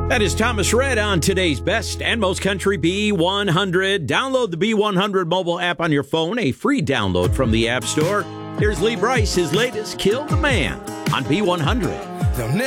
That is Thomas Rhett on today's Best and Most Country B100. Download the B100 mobile app on your phone, a free download from the App Store. Here's Lee Brice, his latest Kill the Man on B100. They'll never